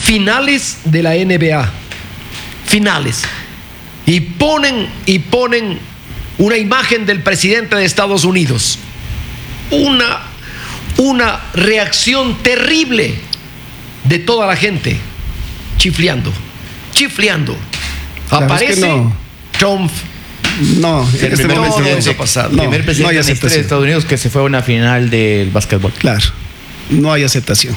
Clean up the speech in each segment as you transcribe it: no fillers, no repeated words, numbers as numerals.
finales de la NBA. Finales. Y ponen una imagen del presidente de Estados Unidos. Una reacción terrible de toda la gente. Chifleando. Aparece Trump. No, el primer presidente de Estados Unidos que se fue a una final del básquetbol. Claro, no hay aceptación.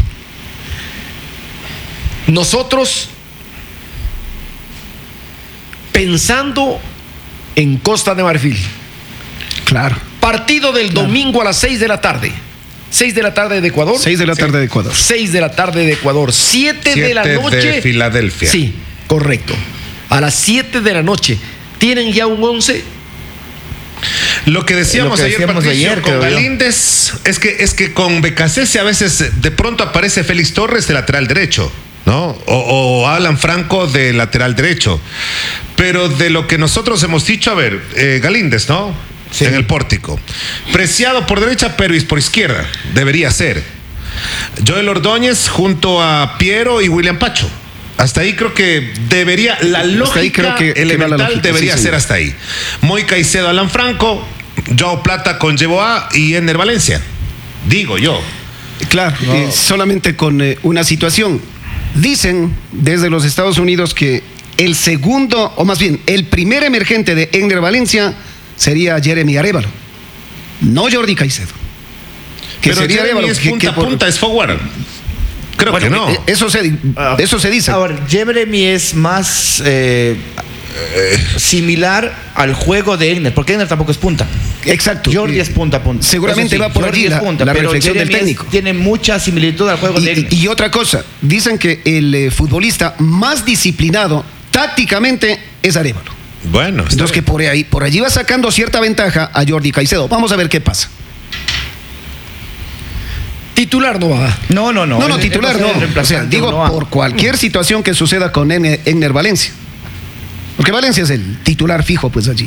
Nosotros, pensando en Costa de Marfil. Claro. Partido del domingo a las 6 de la tarde. 6 de la tarde de Ecuador. 6 de la tarde de Ecuador. 6 de la tarde de Ecuador. 7 de la noche. De Filadelfia. Sí, correcto. A las 7 de la noche. ¿Tienen ya un 11? Lo que decíamos ayer, Patricio, con Galíndez, es que con Becasese a veces de pronto aparece Félix Torres de lateral derecho, ¿no? O Alan Franco de lateral derecho. Pero de lo que nosotros hemos dicho, a ver, Galíndez, ¿no? Sí. En el pórtico. Preciado por derecha, pero por izquierda. Debería ser. Joel Ordóñez junto a Piero y William Pacho. Hasta ahí creo que debería, la lógica elemental debería ser hasta ahí. Moy Caicedo, Alan Franco, Joao Plata con Yeboah y Ener Valencia. Digo yo. Claro, solamente con una situación. Dicen desde los Estados Unidos que el segundo, o más bien, el primer emergente de Ener Valencia sería Jeremy Arévalo, no Jordi Caicedo. Que pero sería Jeremy es punta, es forward. Creo que no. Eso se dice. Ahora, Jeremy es más similar al juego de Ener, porque Ener tampoco es punta. Exacto. Jordi es punta. Seguramente va por allí la reflexión del técnico. Tiene mucha similitud al juego de Ener. Y otra cosa, dicen que el futbolista más disciplinado tácticamente es Arévalo. Bueno, entonces que por allí va sacando cierta ventaja a Jordi Caicedo. Vamos a ver qué pasa. Titular no va. No, titular no. O sea, digo, por cualquier situación que suceda con Ener Valencia. Porque Valencia es el titular fijo, pues allí.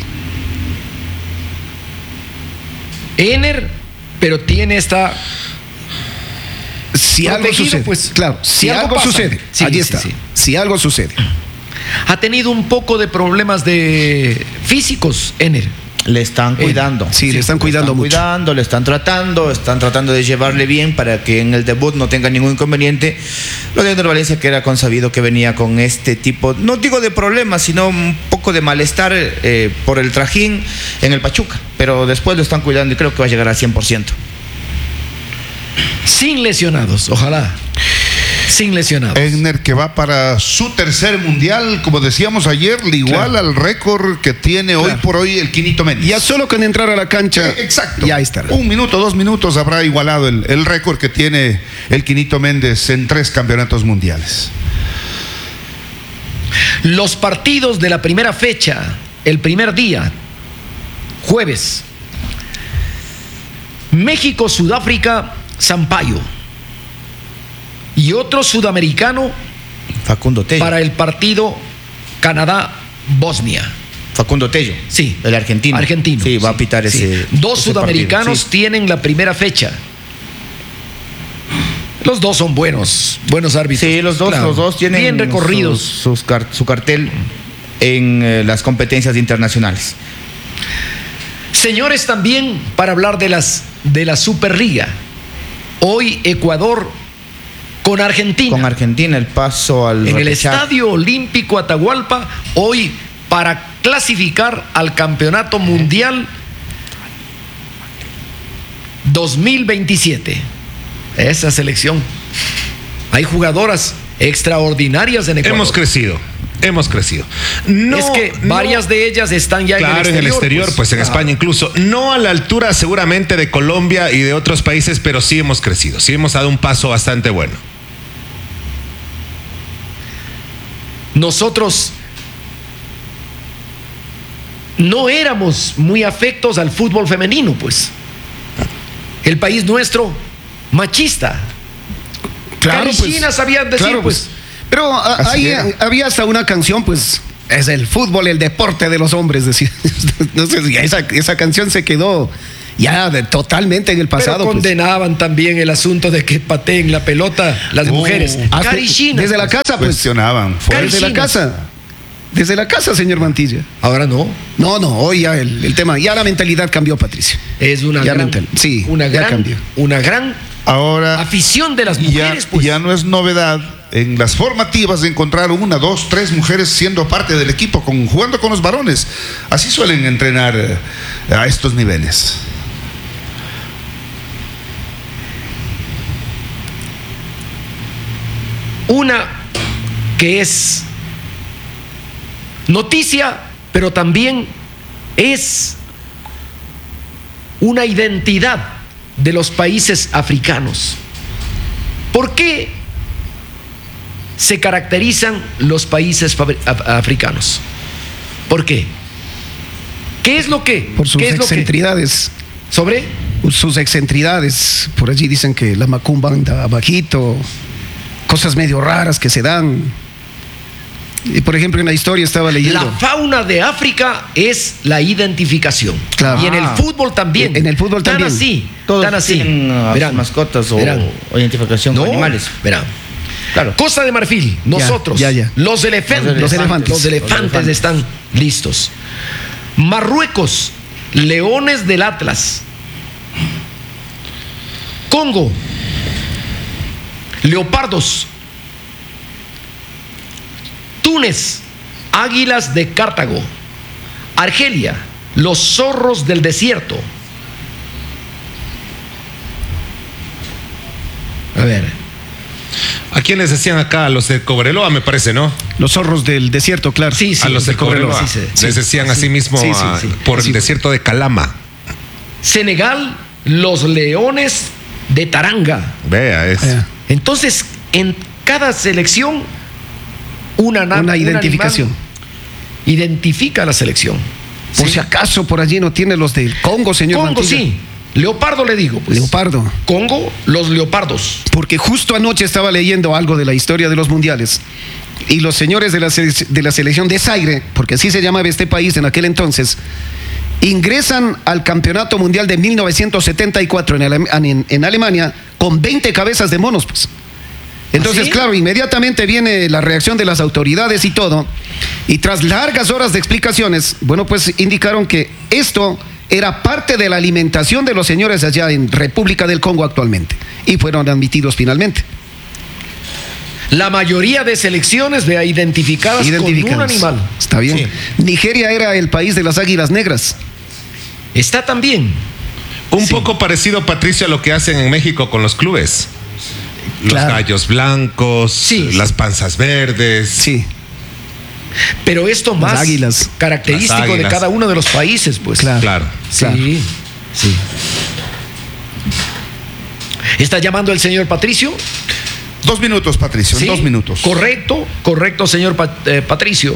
Ener, pero tiene esta... Si algo sucede, pues, claro, si algo sucede, allí está. Si algo sucede. Ha tenido un poco de problemas físicos, Ener. Le están cuidando. Sí, le están cuidando mucho. Le están tratando de llevarle bien para que en el debut no tenga ningún inconveniente. Lo de Ener Valencia, que era consabido que venía con este tipo, no digo de problemas, sino un poco de malestar por el trajín en el Pachuca. Pero después lo están cuidando y creo que va a llegar al 100%. Sin lesionados, ojalá. Sin lesionados. Ener, que va para su tercer mundial, como decíamos ayer, le iguala al récord que tiene hoy por hoy el Quinito Méndez. Ya solo con entrar a la cancha. Exacto. Ya estará. 1 minuto, 2 minutos habrá igualado el récord que tiene el Quinito Méndez en 3 campeonatos mundiales. Los partidos de la primera fecha, el primer día, jueves. México, Sudáfrica, Sampaio. Y otro sudamericano, Facundo Tello, para el partido Canadá-Bosnia. Facundo Tello, sí, el argentino. Sí, va a pitar ese. Dos sudamericanos tienen la primera fecha. Los dos son buenos árbitros. Sí, los dos tienen bien recorridos su cartel en las competencias internacionales. Señores, también para hablar de la Superliga. Hoy Ecuador con Argentina. Con Argentina, el paso al en el Estadio Olímpico Atahualpa, hoy para clasificar al Campeonato Mundial 2027. Esa selección. Hay jugadoras extraordinarias en Ecuador. Hemos crecido. No, es que varias de ellas están ya en el exterior, pues en España incluso. No a la altura seguramente de Colombia y de otros países, pero sí hemos crecido. Sí hemos dado un paso bastante bueno. Nosotros no éramos muy afectos al fútbol femenino, pues. El país nuestro, machista. Claro, Carichina pues, sabían decir, claro, pues. Pero ahí había hasta una canción, pues, es el fútbol, el deporte de los hombres, decía. No sé si esa canción se quedó Ya, totalmente en el pasado. Pero condenaban también el asunto de que pateen la pelota las mujeres. Carichinas. Desde la casa, pues. Cuestionaban. Desde la casa. Desde la casa, señor Mantilla. Ahora no. No, hoy ya el tema, ya la mentalidad cambió, Patricio. Es una ya gran, sí, una ya gran, cambió. Una gran Ahora, afición de las mujeres. Ya no es novedad en las formativas de encontrar 1, 2, 3 mujeres siendo parte del equipo, jugando con los varones. Así suelen entrenar a estos niveles. Una que es noticia, pero también es una identidad de los países africanos. ¿Por qué se caracterizan los países africanos? ¿Por qué? ¿Qué es lo que? Por sus excentridades. ¿Sobre? Sus excentridades. Por allí dicen que la macumba anda bajito, cosas medio raras que se dan. Y por ejemplo, en la historia estaba leyendo. La fauna de África es la identificación. Claro. Y en el fútbol también. En el fútbol también. Todos tan así. Tienen mascotas o identificación con animales. Verán. Claro. Costa de Marfil, nosotros, ya. Los elefantes están listos. Marruecos, leones del Atlas. Congo, leopardos. Túnez, águilas de Cartago. Argelia, los zorros del desierto. A ver. ¿A quiénes decían acá? A los de Cobreloa, me parece, ¿no? Los zorros del desierto, claro. Sí, a los de Cobreloa. Sí. Les decían así mismo por el desierto de Calama. Senegal, los leones de Taranga. Vea, Entonces, en cada selección, una identificación. Identifica a la selección. Por si acaso por allí no tiene los del Congo, señor Congo, Mantilla. sí. Leopardo le digo. Pues. Leopardo. Congo, los leopardos. Porque justo anoche estaba leyendo algo de la historia de los mundiales y los señores de la selección de Zaire, porque así se llamaba este país en aquel entonces, ingresan al campeonato mundial de 1974 en Alemania con 20 cabezas de monos, pues. Entonces, claro, inmediatamente viene la reacción de las autoridades y todo, y tras largas horas de explicaciones, bueno, pues indicaron que esto era parte de la alimentación de los señores allá en República del Congo actualmente, y fueron admitidos finalmente. La mayoría de selecciones identificadas con un animal. Está bien. Sí. Nigeria era el país de las águilas negras. Está también. Un poco parecido, Patricio, a lo que hacen en México con los clubes. Los gallos blancos, las panzas verdes. Sí. Pero esto más águilas. Característico de cada uno de los países, pues. Claro. Sí. ¿Está llamando el señor Patricio? 2 minutos, Patricio, ¿Sí? 2 minutos. Correcto, señor Patricio.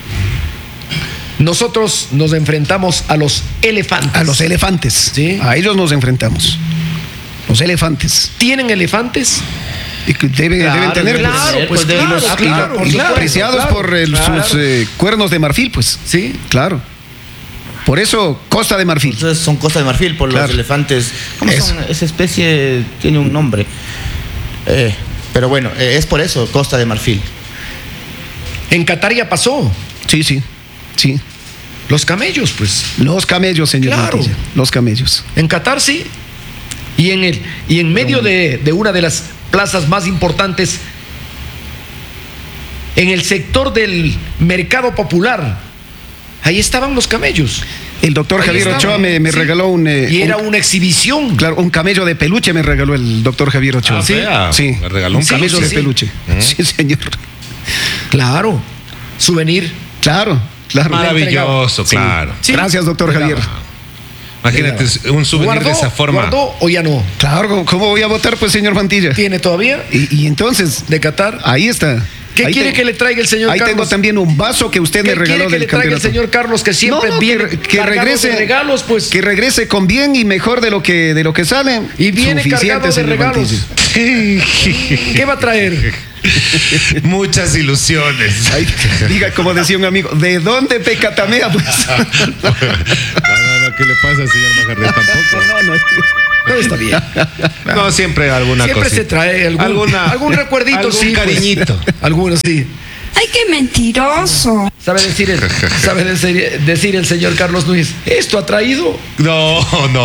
Nosotros nos enfrentamos a los elefantes. A los elefantes. ¿Sí? A ellos nos enfrentamos. Los elefantes. ¿Tienen elefantes? Deben tener, claro, apreciados por sus cuernos de marfil, pues. Sí. Claro. Por eso, Costa de Marfil. Entonces son Costa de Marfil por los elefantes. ¿Cómo son? Esa especie tiene un nombre. Pero bueno, es por eso, Costa de Marfil. En Qatar ya pasó. Sí. Los camellos, pues. Los camellos, señor. Claro. Matilla. Los camellos. En Qatar sí. Y en medio de una de las plazas más importantes, en el sector del mercado popular, ahí estaban los camellos. El doctor Javier Ochoa me regaló y era una exhibición. Claro, un camello de peluche me regaló el doctor Javier Ochoa. Sí. Me regaló un camello de peluche. Sí, señor. Claro. Souvenir. Claro. Maravilloso, claro. Sí. Gracias, doctor Javier. Imagínate un souvenir de esa forma. ¿Guardó o ya no? Claro, ¿cómo voy a votar, pues, señor Mantilla? ¿Tiene todavía? Y entonces, de Qatar. Ahí está. ¿Qué quiere que le traiga el señor Carlos? Ahí tengo también un vaso que usted me regaló del campeonato. ¿Qué quiere que le traiga el señor Carlos, que siempre viene que regrese de regalos, pues? Que regrese con bien y mejor de lo que sale. Y viene cargado de regalos. ¿Qué va a traer? Muchas ilusiones. Ay, diga, como decía un amigo, ¿de dónde pecatamea? Pues? No, ¿qué le pasa, señor Majarre? Tampoco. No, está bien. No, siempre alguna cosa. Siempre se trae algún recuerdito, algún sí. Cariñito. Pues. Algunos sí. ¡Ay, qué mentiroso! ¿Sabe decir el señor Carlos Núñez? ¿Esto ha traído? No.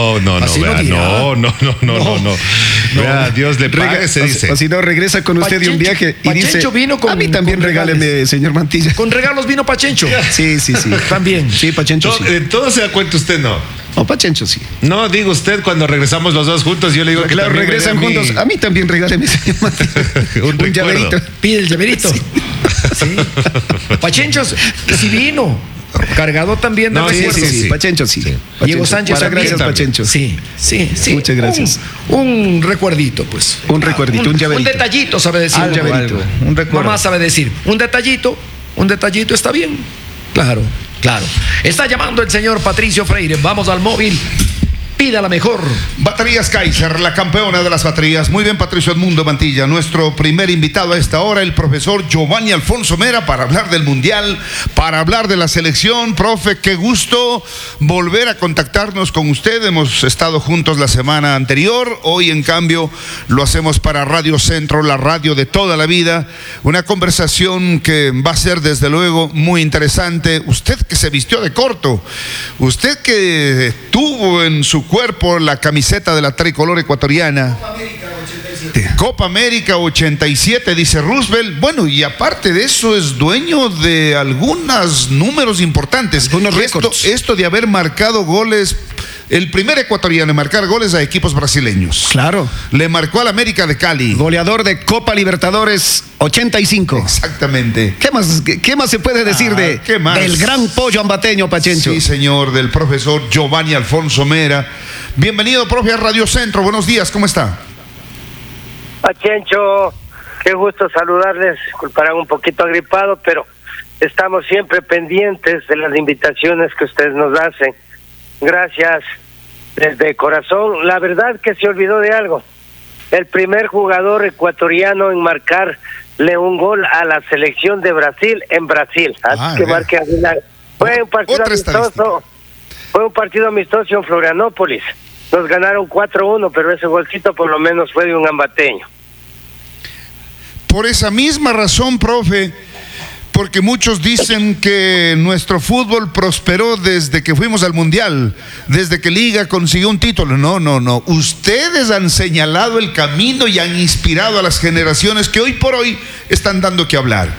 Vea, Dios le pague, se dice. O si no, regresa con usted de un viaje y dice, vino con, a mí también regáleme, señor Mantilla. Con regalos vino Pachencho. Sí. También. Sí, Pachencho sí. Todo se da cuenta usted, ¿no? No, Pachencho sí. No, digo usted, cuando regresamos los dos juntos, yo le digo que claro, regresan juntos. A mí también regáleme, señor Mantilla. un llaverito. Pide el llaverito. Sí. Pachencho sí vino. Cargado también de recuerdos. Sí. Pachencho sí. Diego Sánchez. Gracias, Pachencho. Sí. Muchas gracias. Un recuerdito, pues. Un recuerdito, un llaverito. Un detallito, sabe decir. Un llaverito. Un recuerdo. Mamá sabe decir. Un detallito está bien. Claro. Está llamando el señor Patricio Freire. Vamos al móvil. Pida la mejor. Baterías Kaiser, la campeona de las baterías. Muy bien, Patricio Edmundo Mantilla. Nuestro primer invitado a esta hora, el profesor Giovanni Alfonso Mera, para hablar del Mundial, para hablar de la selección. Profe, qué gusto volver a contactarnos con usted. Hemos estado juntos la semana anterior. Hoy, en cambio, lo hacemos para Radio Centro, la radio de toda la vida. Una conversación que va a ser, desde luego, muy interesante. Usted que se vistió de corto, usted que tuvo en su cuerpo la camiseta de la tricolor ecuatoriana. Copa América 87, dice Roosevelt. Bueno, y aparte de eso es dueño de algunos números importantes. Unos récords. Esto de haber marcado goles, el primer ecuatoriano en marcar goles a equipos brasileños. Claro. Le marcó al América de Cali. Goleador de Copa Libertadores 85. Exactamente. ¿Qué más se puede decir del gran pollo ambateño, Pachencho? Sí, señor, del profesor Giovanni Alfonso Mera. Bienvenido, profe, a Radio Centro. Buenos días, ¿cómo está? Pachencho, qué gusto saludarles. Disculparán un poquito agripado, pero estamos siempre pendientes de las invitaciones que ustedes nos hacen. Gracias desde corazón. La verdad que se olvidó de algo. El primer jugador ecuatoriano en marcarle un gol a la selección de Brasil en Brasil. Así que marque Aguilar. Fue un partido amistoso. Fue un partido amistoso en Florianópolis. Nos ganaron 4-1, pero ese golcito por lo menos fue de un ambateño. Por esa misma razón, profe, porque muchos dicen que nuestro fútbol prosperó desde que fuimos al Mundial, desde que Liga consiguió un título. No. Ustedes han señalado el camino y han inspirado a las generaciones que hoy por hoy están dando que hablar.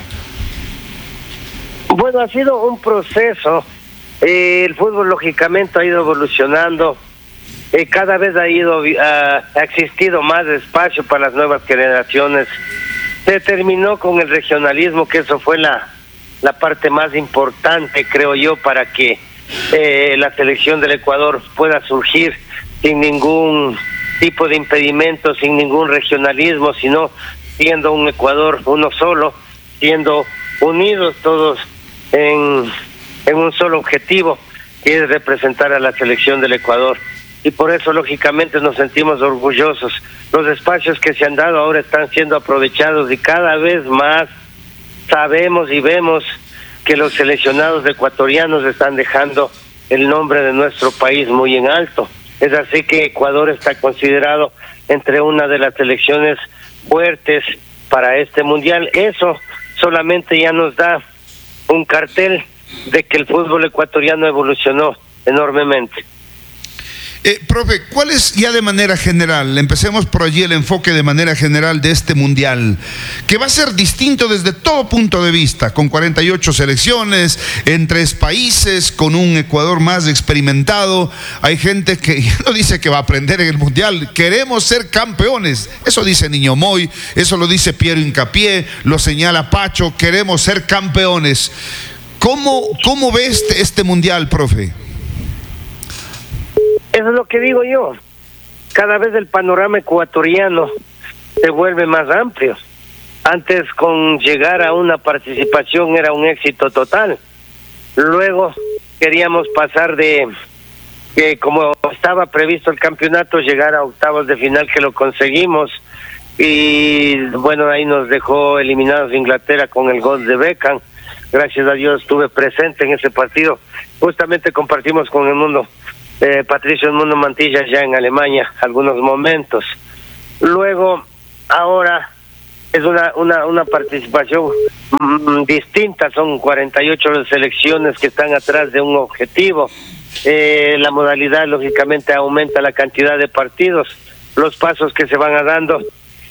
Bueno, ha sido un proceso. El fútbol lógicamente ha ido evolucionando. Cada vez ha existido más espacio para las nuevas generaciones. Se terminó con el regionalismo, que eso fue la parte más importante, creo yo, para que la selección del Ecuador pueda surgir sin ningún tipo de impedimento, sin ningún regionalismo, sino siendo un Ecuador uno solo, siendo unidos todos en un solo objetivo, que es representar a la selección del Ecuador. Y por eso, lógicamente, nos sentimos orgullosos. Los espacios que se han dado ahora están siendo aprovechados y cada vez más sabemos y vemos que los seleccionados ecuatorianos están dejando el nombre de nuestro país muy en alto. Es así que Ecuador está considerado entre una de las selecciones fuertes para este mundial. Eso solamente ya nos da un cartel de que el fútbol ecuatoriano evolucionó enormemente. Profe, ¿cuál es ya de manera general? Empecemos por allí el enfoque de manera general de este mundial, que va a ser distinto desde todo punto de vista, con 48 selecciones, en 3 países, con un Ecuador más experimentado. Hay gente que ya no dice que va a aprender en el mundial, queremos ser campeones. Eso dice Niño Moy, eso lo dice Piero Hincapié, lo señala Pacho, queremos ser campeones. ¿Cómo ve este mundial, profe? Eso es lo que digo yo. Cada vez el panorama ecuatoriano se vuelve más amplio. Antes, con llegar a una participación era un éxito total. Luego queríamos pasar de que, como estaba previsto el campeonato, llegar a octavos de final, que lo conseguimos. Y bueno, ahí nos dejó eliminados Inglaterra con el gol de Beckham. Gracias a Dios estuve presente en ese partido. Justamente compartimos con el mundo, Patricio El Mundo Mantilla, ya en Alemania, algunos momentos. Luego, ahora es una participación distinta, son 48 selecciones que están atrás de un objetivo. La modalidad lógicamente aumenta la cantidad de partidos, los pasos que se van dando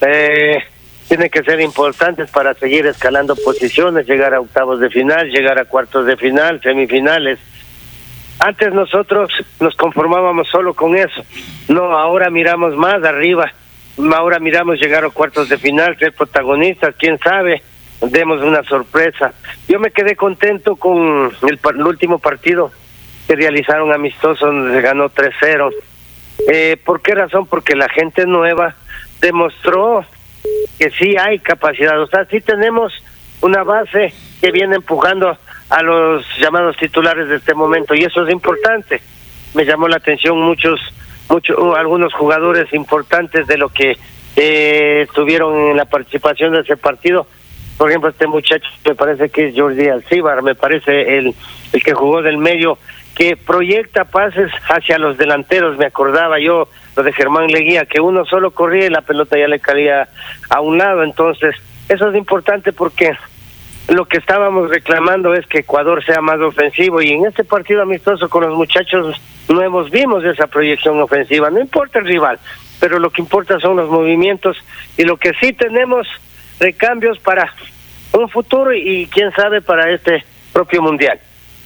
tienen que ser importantes para seguir escalando posiciones, llegar a octavos de final, llegar a cuartos de final, semifinales. Antes nosotros nos conformábamos solo con eso, no, ahora miramos más arriba. Ahora miramos llegar a cuartos de final, ser protagonistas, quién sabe, demos una sorpresa. Yo me quedé contento con el último partido que realizaron amistoso, donde se ganó 3-0. ¿Por qué razón? Porque la gente nueva demostró que sí hay capacidad, o sea, sí tenemos una base que viene empujando a los llamados titulares de este momento, y eso es importante. Me llamó la atención algunos jugadores importantes de lo que estuvieron en la participación de ese partido. Por ejemplo, este muchacho, me parece que es Jordi Alcibar, me parece el que jugó del medio, que proyecta pases hacia los delanteros. Me acordaba yo lo de Germán Leguía, que uno solo corría y la pelota ya le caía a un lado. Entonces, eso es importante, porque lo que estábamos reclamando es que Ecuador sea más ofensivo, y en este partido amistoso con los muchachos nuevos vimos esa proyección ofensiva. No importa el rival, pero lo que importa son los movimientos, y lo que sí tenemos, recambios para un futuro y quién sabe para este propio mundial.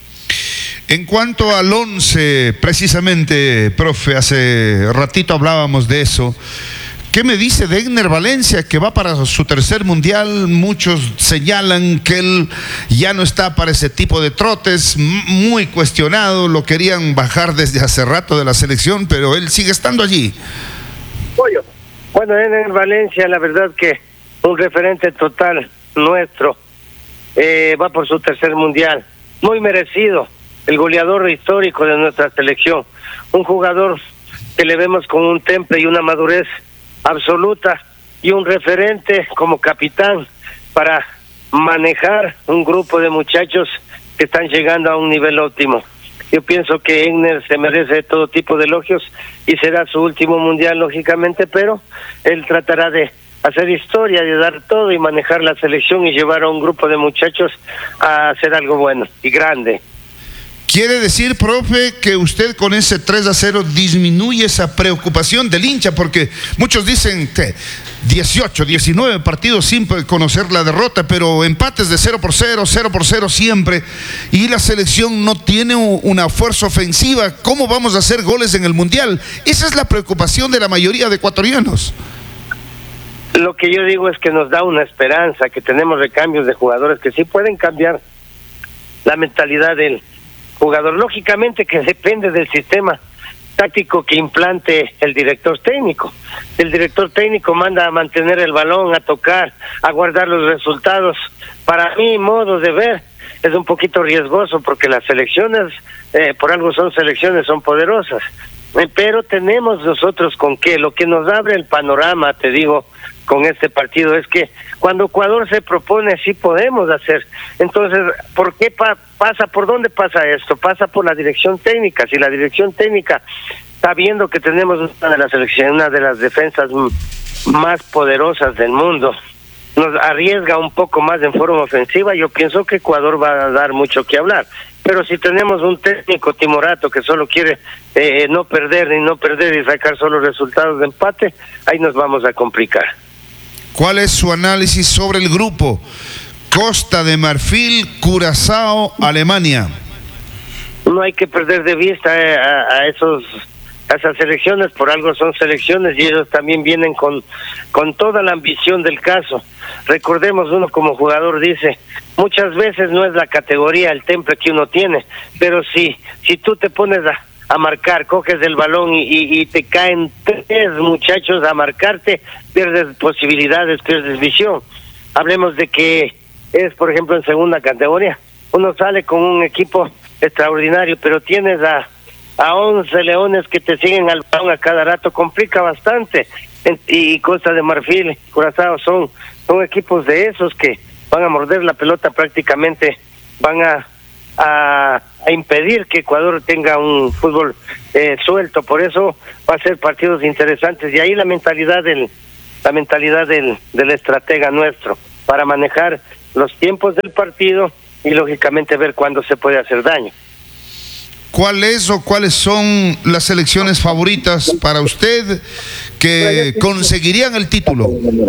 En cuanto al 11, precisamente, profe, hace ratito hablábamos de eso. ¿Qué me dice de Egner Valencia, que va para su tercer mundial? Muchos señalan que él ya no está para ese tipo de trotes, muy cuestionado, lo querían bajar desde hace rato de la selección, pero él sigue estando allí. Bueno, Egner Valencia, la verdad que un referente total nuestro, va por su tercer mundial, muy merecido, el goleador histórico de nuestra selección, un jugador que le vemos con un temple y una madurez absoluta, y un referente como capitán para manejar un grupo de muchachos que están llegando a un nivel óptimo. Yo pienso que Egner se merece todo tipo de elogios, y será su último mundial lógicamente, pero él tratará de hacer historia, de dar todo y manejar la selección y llevar a un grupo de muchachos a hacer algo bueno y grande. ¿Quiere decir, profe, que usted con ese 3-0 disminuye esa preocupación del hincha? Porque muchos dicen que 18, 19 partidos sin conocer la derrota, pero empates de 0-0, 0-0 siempre, y la selección no tiene una fuerza ofensiva. ¿Cómo vamos a hacer goles en el Mundial? Esa es la preocupación de la mayoría de ecuatorianos. Lo que yo digo es que nos da una esperanza, que tenemos recambios de jugadores que sí pueden cambiar la mentalidad del jugador. Lógicamente que depende del sistema táctico que implante el director técnico. El director técnico manda a mantener el balón, a tocar, a guardar los resultados. Para mi modo de ver, es un poquito riesgoso, porque las selecciones, por algo son selecciones, son poderosas. Pero tenemos nosotros con qué. Lo que nos abre el panorama, te digo, con este partido, es que cuando Ecuador se propone, sí podemos hacer. Entonces, ¿por qué pasa? ¿Por dónde pasa esto? Pasa por la dirección técnica. Si la dirección técnica está viendo que tenemos una de las defensas más poderosas del mundo, nos arriesga un poco más en forma ofensiva, yo pienso que Ecuador va a dar mucho que hablar. Pero si tenemos un técnico timorato que solo quiere no perder y sacar solo resultados de empate, ahí nos vamos a complicar. ¿Cuál es su análisis sobre el grupo? Costa de Marfil, Curazao, Alemania. No hay que perder de vista a esas selecciones, por algo son selecciones, y ellos también vienen con toda la ambición del caso. Recordemos, uno como jugador dice, muchas veces no es la categoría, el temple que uno tiene, pero si tú te pones a marcar, coges el balón y te caen 3 muchachos a marcarte, pierdes posibilidades, pierdes visión. Hablemos de que es, por ejemplo, en segunda categoría. Uno sale con un equipo extraordinario, pero tienes a 11 leones que te siguen al balón a cada rato, complica bastante. Y Costa de Marfil, Curazao son equipos de esos que van a morder la pelota prácticamente, van a impedir que Ecuador tenga un fútbol suelto. Por eso va a ser partidos interesantes, y ahí la mentalidad del estratega nuestro para manejar los tiempos del partido y lógicamente ver cuándo se puede hacer daño. ¿Cuáles son las selecciones favoritas para usted que conseguirían el título?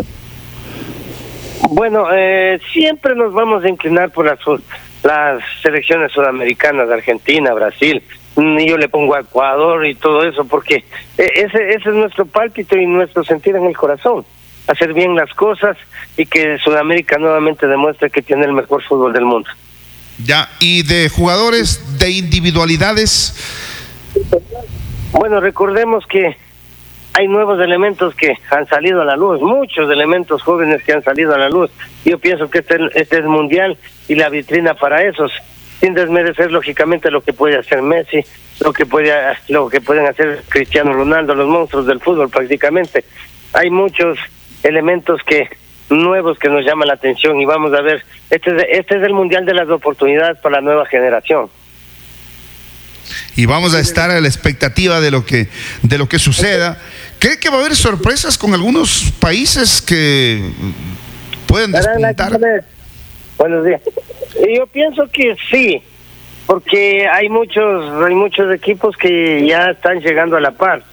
Bueno, siempre nos vamos a inclinar por las selecciones sudamericanas, Argentina, Brasil. Y yo le pongo a Ecuador y todo eso, porque ese es nuestro pálpito y nuestro sentir en el corazón. Hacer bien las cosas y que Sudamérica nuevamente demuestre que tiene el mejor fútbol del mundo. Ya, y de jugadores, de individualidades. Bueno, recordemos que hay nuevos elementos que han salido a la luz, muchos elementos jóvenes que han salido a la luz. Yo pienso que este es mundial y la vitrina para esos, sin desmerecer lógicamente lo que puede hacer Messi, lo que pueden hacer Cristiano Ronaldo, los monstruos del fútbol prácticamente. Hay muchos elementos nuevos que nos llaman la atención, y vamos a ver, este es el mundial de las oportunidades para la nueva generación. Y vamos a estar a la expectativa de lo que suceda. ¿Cree que va a haber sorpresas con algunos países que pueden despuntar? Buenos días. Yo pienso que sí, porque hay muchos equipos que ya están llegando a la par.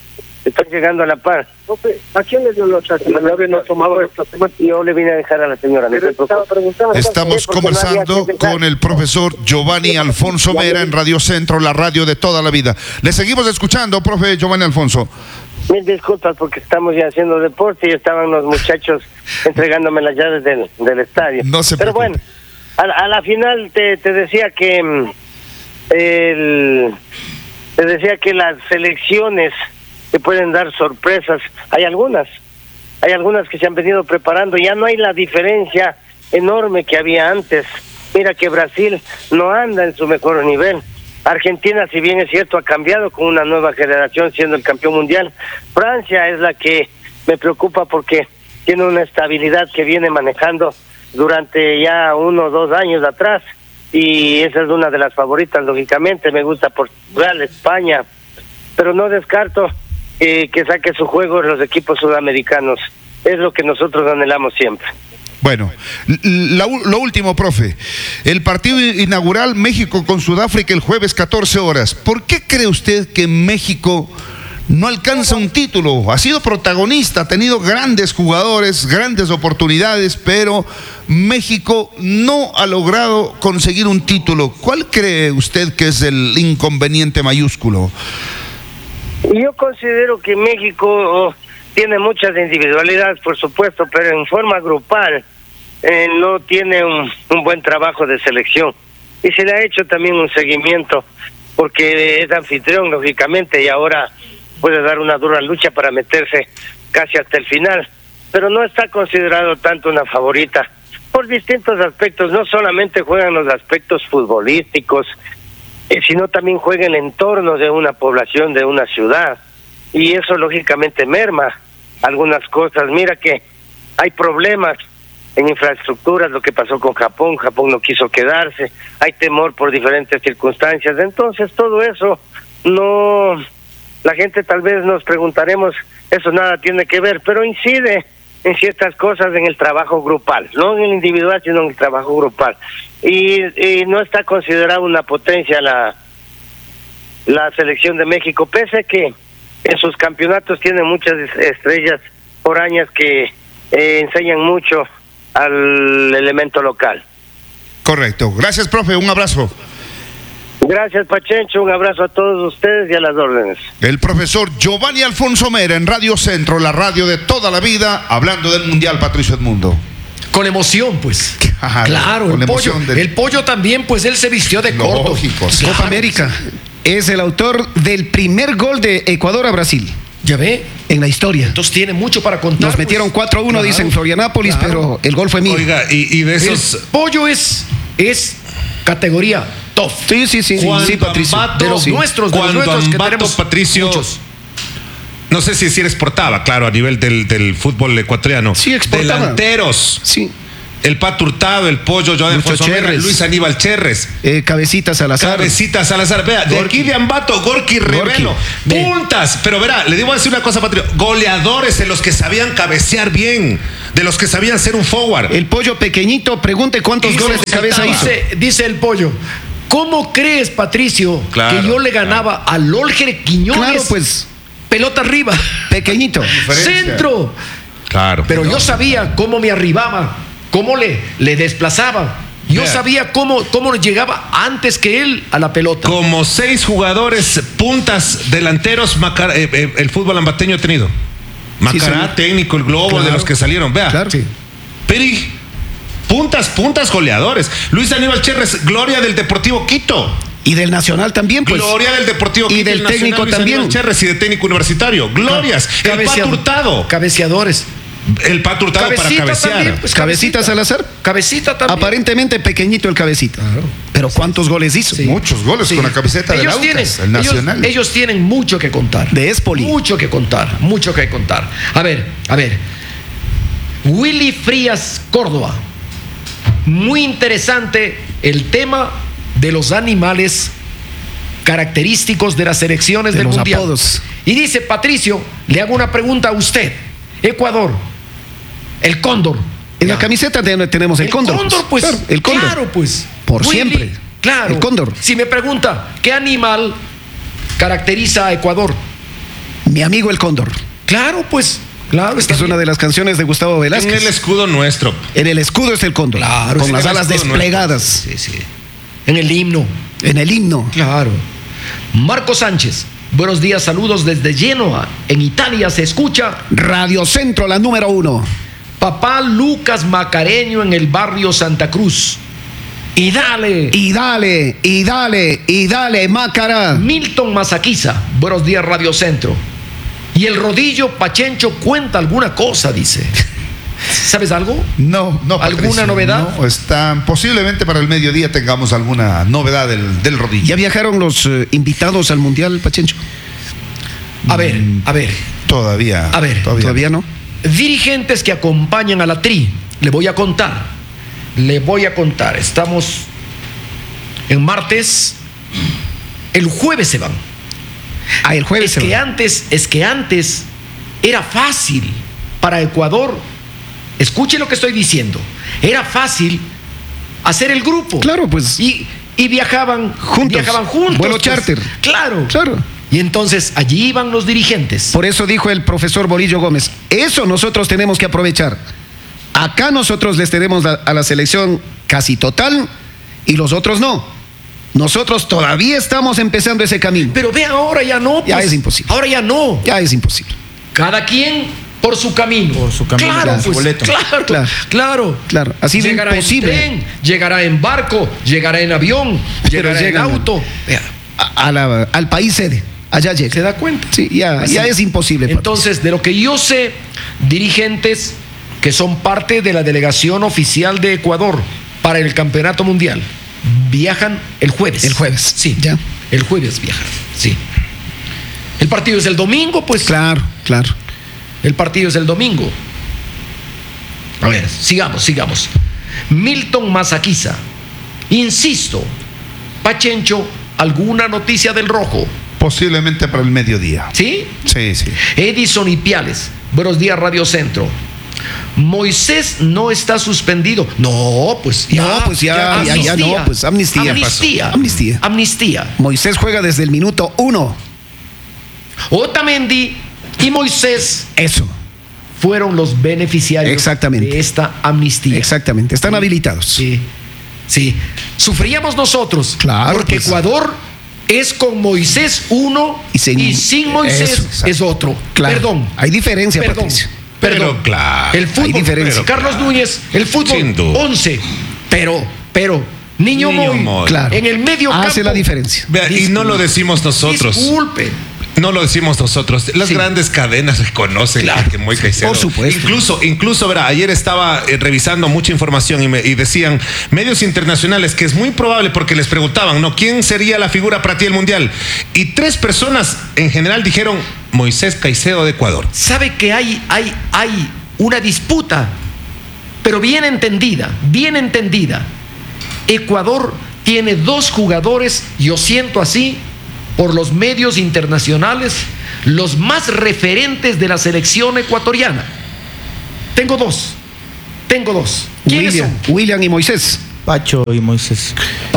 ¿A quién le dio los chats? Yo le vine a dejar a la señora. Estamos conversando con el profesor Giovanni Alfonso Mera en Radio Centro, la radio de toda la vida. Le seguimos escuchando, profe Giovanni Alfonso. Mil disculpas porque estamos ya haciendo deporte y estaban los muchachos entregándome las llaves del estadio. No se Pero preocupe. Bueno, a la final te decía que las selecciones que pueden dar sorpresas, hay algunas que se han venido preparando, ya no hay la diferencia enorme que había antes. Mira que Brasil no anda en su mejor nivel. Argentina, si bien es cierto, ha cambiado con una nueva generación siendo el campeón mundial. Francia es la que me preocupa porque tiene una estabilidad que viene manejando durante ya 1 o 2 años atrás, y esa es una de las favoritas, lógicamente. Me gusta Portugal, España, pero no descarto que saque su juego en los equipos sudamericanos. Es lo que nosotros anhelamos siempre. Bueno, lo último, profe. El partido inaugural México con Sudáfrica el jueves 14 horas. ¿Por qué cree usted que México no alcanza un título? Ha sido protagonista, ha tenido grandes jugadores, grandes oportunidades, pero México no ha logrado conseguir un título. ¿Cuál cree usted que es el inconveniente mayúsculo? Yo considero que México tiene muchas individualidades, por supuesto, pero en forma grupal no tiene un buen trabajo de selección. Y se le ha hecho también un seguimiento, porque es anfitrión, lógicamente, y ahora puede dar una dura lucha para meterse casi hasta el final. Pero no está considerado tanto una favorita, por distintos aspectos. No solamente juegan los aspectos futbolísticos, sino también juega el entorno de una población, de una ciudad, y eso lógicamente merma algunas cosas. Mira que hay problemas en infraestructuras, lo que pasó con Japón no quiso quedarse, hay temor por diferentes circunstancias. Entonces todo eso la gente tal vez nos preguntaremos, eso nada tiene que ver, pero incide en ciertas cosas en el trabajo grupal, no en el individual, sino en el trabajo grupal. Y no está considerada una potencia la selección de México, pese a que en sus campeonatos tiene muchas estrellas foráneas que enseñan mucho al elemento local. Correcto. Gracias, profe. Un abrazo. Gracias, Pachencho. Un abrazo a todos ustedes y a las órdenes. El profesor Giovanni Alfonso Mera en Radio Centro, la radio de toda la vida, hablando del Mundial, Patricio Edmundo. Con emoción, pues. Claro, con el pollo también, pues él se vistió de corto. Copa América. Es el autor del primer gol de Ecuador a Brasil. Ya ve. En la historia. Entonces tiene mucho para contar. Nos metieron 4-1, Claro, dicen Florianápolis, claro. pero el gol fue mío. Oiga, y de esos. El pollo es categoría top. Sí, Patricio. De los nuestros, que Ambato, tenemos Patricio, muchos. no sé si exportaba, claro, a nivel del fútbol ecuatoriano. Sí, exportaba. Delanteros. Sí. El Pato Hurtado, el Pollo, Joan Lucho Alfonso Mera, Cherres. Luis Aníbal Cherres. Cabecita Salazar. Cabecita Salazar. Vea, de aquí de Ambato, Gorky Revelo. Ve. Puntas. Pero verá, le digo a decir una cosa, Patricio. Goleadores de los que sabían cabecear bien. De los que sabían ser un forward. El Pollo pequeñito, pregunte cuántos goles de cabeza hizo. Dice el pollo. ¿Cómo crees, Patricio, Claro, que yo le ganaba a Lolger Quiñones? Claro, pues, Pelota arriba. pequeñito. Centro. Claro. Pero yo sabía cómo me arribaba, cómo le desplazaba. Yo Vea. sabía cómo llegaba antes que él a la pelota. Como 6 jugadores puntas delanteros el fútbol ambateño ha tenido. Macará, señor. técnico, el Globo, Claro. de los que salieron. Vea. Claro. Sí. Peri, puntas goleadores. Luis Aníbal Cherres, gloria del Deportivo Quito. Y del Nacional también, pues. Gloria del Deportivo Y Quito. del el Nacional, técnico Luis también. Aníbal Cherres y de técnico universitario. Glorias. El Pato Hurtado. Cabeceadores. El Pato Hurtado para Cabecita cabecear. también, pues, Cabecita Salazar. Cabecita también. Aparentemente pequeñito el Cabecita. Claro. Pero ¿cuántos goles hizo? Sí. Muchos goles Sí. con la camiseta de Ellos Aucas, el Nacional. Ellos tienen mucho que contar. De Espoli. Mucho que contar. A ver. Willy Frías Córdoba. Muy interesante el tema de los animales característicos de las selecciones De del los Mundial. apodos. Y dice, Patricio, le hago una pregunta a usted. Ecuador, el cóndor. En la camiseta tenemos el cóndor. Pues. Claro, el cóndor. Claro, pues. Por Willy, siempre. Claro. El cóndor. Si me pregunta, ¿qué animal caracteriza a Ecuador? Mi amigo el cóndor. Claro, pues. Claro, Es una de las canciones de Gustavo En Velázquez. el escudo nuestro. En el escudo es el cóndor. Claro, con es las en el alas escudo desplegadas. Sí. En el himno. En el himno. Claro. Marco Sánchez. Buenos días, saludos desde Génova. En Italia se escucha Radio Centro, la número 1. Papá Lucas Macareño en el barrio Santa Cruz. Y dale. Y dale, Macará. Milton Mazaquiza. Buenos días, Radio Centro. Y el rodillo Pachencho cuenta alguna cosa, dice. ¿Sabes algo? No, ¿Alguna Patricio, novedad? No, posiblemente para el mediodía tengamos alguna novedad del rodillo. ¿Ya viajaron los invitados al Mundial, Pachencho? A ver. Todavía. A ver, Todavía no. Dirigentes que acompañan a la TRI. Le voy a contar. Estamos en martes. El jueves se van. El jueves. Es que antes era fácil para Ecuador. Escuche lo que estoy diciendo. Era fácil hacer el grupo. Claro, pues. Y viajaban juntos. Vuelo pues. charter. Claro. Y entonces allí iban los dirigentes. Por eso dijo el profesor Bolillo Gómez, eso nosotros tenemos que aprovechar. Acá nosotros les tenemos a la selección casi total y los otros no. Nosotros todavía estamos empezando ese camino. Pero ve, ahora ya no. Pues. Ya es imposible. Ahora ya no. Ya es imposible. Cada quien por su camino. Claro, Su boleto. Claro. Ha sido llegará imposible. en tren, llegará en barco, llegará en avión, llegará en llegan auto. Vea, Al país sede. Allá llega. ¿se da cuenta? Sí, ya es imposible. Entonces, de lo que yo sé, dirigentes que son parte de la delegación oficial de Ecuador para el Campeonato Mundial viajan el jueves. El jueves. Sí, Ya. El jueves viajan. Sí. El partido es el domingo, pues. Claro. El partido es el domingo. A ver, sigamos. Milton Mazaquiza. Insisto, Pachencho, ¿alguna noticia del rojo? Posiblemente para el mediodía. ¿Sí? Sí. Edison Ipiales. Buenos días, Radio Centro. Moisés no está suspendido. No, pues ya. No, pues ya no, pues amnistía. Amnistía. Moisés juega desde el minuto 1. Otamendi y Moisés Eso. fueron los beneficiarios Exactamente. de esta amnistía. Exactamente. Están habilitados. Sí. Sufríamos nosotros. Claro, porque pues. Ecuador es con Moisés uno y sin Moisés eso, es otro. Claro. Perdón. Hay diferencia, Patricio. Perdón. Claro. El fútbol. Hay diferencia. Carlos Núñez, el fútbol Sin duda. 11. Pero Niño Moy, Claro. en el medio Hace campo. la diferencia. Vea, y no lo decimos nosotros. Disculpe. No lo decimos nosotros. Las grandes cadenas reconocen que Moy Caicedo. Por supuesto. Incluso, verá, ayer estaba revisando mucha información y decían medios internacionales que es muy probable, porque les preguntaban, ¿no? ¿Quién sería la figura para ti del Mundial? Y 3 personas en general dijeron Moisés Caicedo de Ecuador. ¿Sabe que hay una disputa, pero bien entendida? Ecuador tiene 2 jugadores, yo siento así, por los medios internacionales, los más referentes de la selección ecuatoriana. Tengo dos. ¿Quiénes son? William y Moisés. Pacho y Moisés.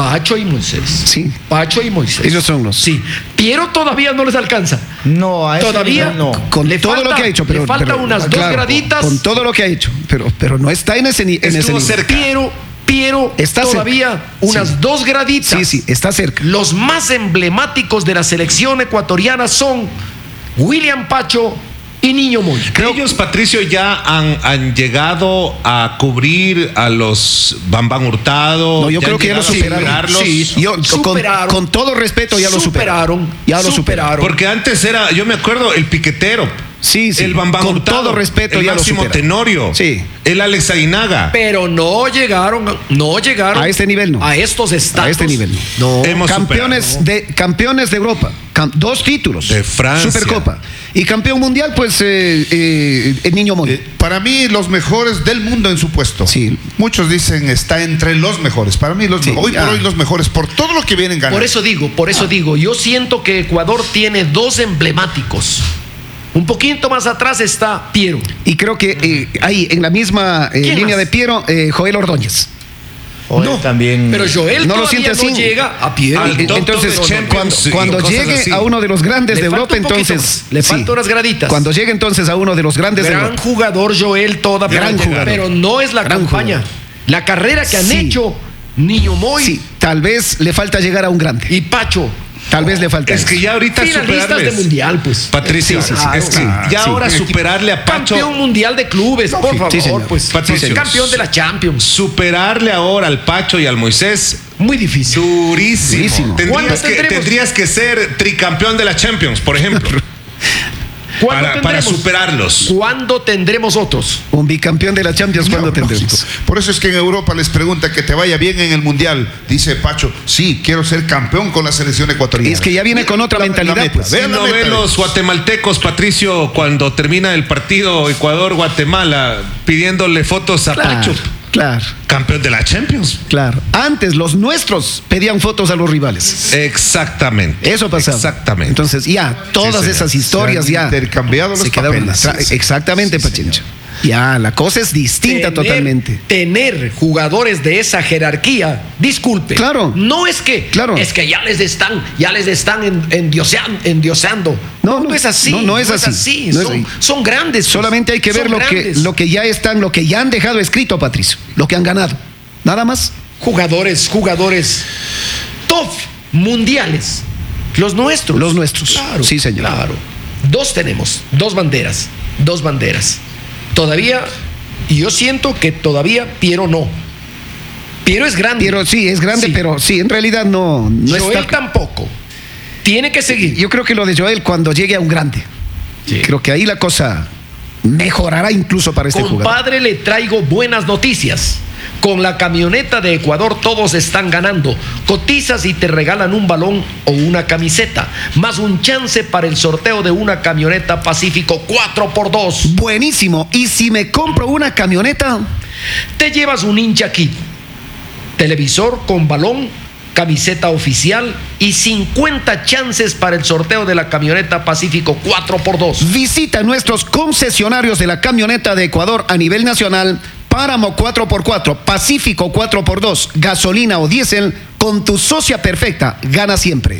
Sí. Pacho y Moisés. Ellos son los. Sí. Piero todavía no les alcanza. No, a ese todavía nivel no. Con todo lo que ha hecho, le falta unas 2 graditas. Con todo lo que ha hecho, pero no está en ese nivel. Cerca. Piero está todavía cerca. Unas 2 graditas. Sí, está cerca. Los más emblemáticos de la selección ecuatoriana son William Pacho y Niño Moy. Ellos, Patricio, ya han llegado a cubrir a los Bambán Hurtado. No, yo creo que ya lo superaron. Sí, con todo respeto, ya lo superaron. Ya lo superaron. Porque antes era, yo me acuerdo, el piquetero. Sí. El Bambán con Hurtado, todo respeto, el ya Máximo lo superaron. Tenorio. Sí. El Alex Aguinaga. Pero no llegaron a este nivel, no. A estos estatus. A este nivel, no. Hemos campeones de Europa, 2 títulos de Francia, Supercopa, y campeón mundial, pues el Niño Moy. Para mí, los mejores del mundo en su puesto. Sí. Muchos dicen está entre los mejores. Para mí, hoy por hoy, los mejores, por todo lo que vienen ganando. Por eso digo, yo siento que Ecuador tiene 2 emblemáticos. Un poquito más atrás está Piero. Y creo que ahí, en la misma línea más? de Piero, Joel Ordóñez. Joel también. Pero Joel no lo todavía siente así. no llega a Piero. Entonces, cuando llegue a uno de los grandes de Europa, entonces le faltan unas graditas. Cuando llegue entonces a uno de los grandes de Europa. Gran jugador Joel todavía. Gran jugador. Pero no es la campaña. La carrera que han hecho Niño Moy. Sí, tal vez le falta llegar a un grande. Y Pacho. Tal vez le falta. Es que ya ahorita finalistas de mundial, pues. Patricio, es que ya ahora superarle a Pacho. Campeón mundial de clubes, por favor, pues. Patricio, campeón de la Champions. Superarle ahora al Pacho y al Moisés. Muy difícil. Durísimo. Tendrías que ser tricampeón de la Champions, por ejemplo. Para superarlos. ¿Cuándo tendremos otros? Un bicampeón de la Champions, ¿cuándo tendremos? Por eso es que en Europa les pregunta que te vaya bien en el Mundial. Dice Pacho, sí, quiero ser campeón con la selección ecuatoriana. Es que ya viene con otra mentalidad. Pues. Si no ven los guatemaltecos, Patricio, cuando termina el partido Ecuador-Guatemala, pidiéndole fotos a Pacho. Claro. Campeón de la Champions. Claro. Antes los nuestros pedían fotos a los rivales. Exactamente. Eso pasaba. Exactamente. Entonces ya todas esas historias ya intercambiado los papeles. Exactamente, Pachincha. Ya, la cosa es distinta totalmente. Tener jugadores de esa jerarquía, disculpe. Claro. No es que, es que ya les están endiosando. No es así. No es así. Son grandes. Solamente hay que ver lo que ya están, lo que ya han dejado escrito, Patricio. Lo que han ganado. Nada más. Jugadores top mundiales. Los nuestros. Claro, sí, señor. Claro. 2 tenemos, 2 banderas. Todavía, y yo siento que todavía Piero no. Piero es grande. Piero sí, es grande, pero sí, en realidad no Joel tampoco. Tiene que seguir. Yo creo que lo de Joel cuando llegue a un grande. Sí. Creo que ahí la cosa mejorará incluso para este jugador. Compadre, le traigo buenas noticias. Con la camioneta de Ecuador todos están ganando. Cotizas y te regalan un balón o una camiseta, más un chance para el sorteo de una camioneta Pacífico 4x2. Buenísimo. Y si me compro una camioneta, te llevas un hincha kit, televisor con balón, camiseta oficial y 50 chances para el sorteo de la camioneta Pacífico 4x2. Visita nuestros concesionarios de la camioneta de Ecuador a nivel nacional. Páramo 4x4, Pacífico 4x2, gasolina o diésel, con tu socia perfecta, gana siempre.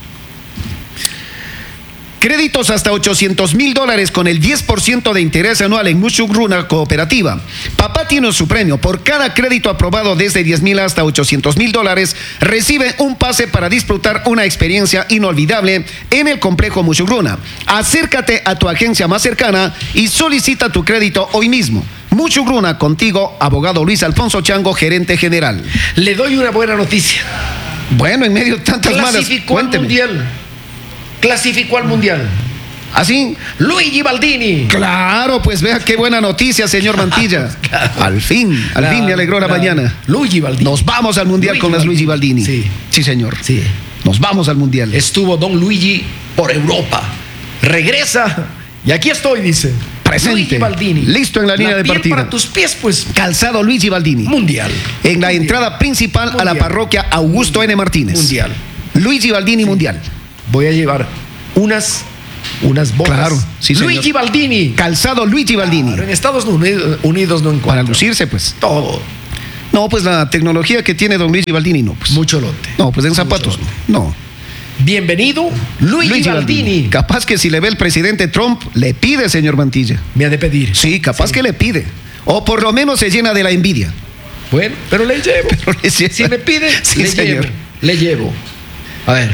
Créditos hasta $800,000 con el 10% de interés anual en Muchugruna Cooperativa. Papá tiene su premio. Por cada crédito aprobado desde $10,000 hasta $800,000, recibe un pase para disfrutar una experiencia inolvidable en el complejo Muchugruna. Acércate a tu agencia más cercana y solicita tu crédito hoy mismo. Muchugruna, contigo, abogado Luis Alfonso Chango, gerente general. Le doy una buena noticia. Bueno, en medio de tantas malas, clasificó al mundial. clasificó al Mundial. ¿Así? Luigi Baldini. Claro, pues vea qué buena noticia, señor Mantilla. Claro. Al fin me alegró la mañana. Luigi Baldini. Nos vamos al Mundial con las Luigi Baldini. Sí. Sí, señor. Sí. Nos vamos al Mundial. Estuvo Don Luigi por Europa. Regresa y aquí estoy, dice. Presente. Luigi Baldini. Listo en la línea de piel partida. para tus pies, pues. Calzado Luigi Baldini. Mundial. En la entrada principal a la Mundial. parroquia Augusto N. Martínez. Mundial. Luigi Baldini Mundial. Voy a llevar unas botas. Claro, sí, señor. Luigi Baldini. Calzado Luigi Baldini. Claro, en Estados Unidos no encuentro. Para lucirse, pues. Todo. No, pues la tecnología que tiene don Luigi Baldini, no, pues. Mucho lote. No, pues en zapatos, no. Bienvenido, Luigi Baldini. Capaz que si le ve el presidente Trump, le pide, señor Mantilla. Me ha de pedir. Sí, capaz que le pide. O por lo menos se llena de la envidia. Bueno, pero le llevo. Pero le lleva. Si me pide, Sí, le señor. llevo. Le llevo. A ver.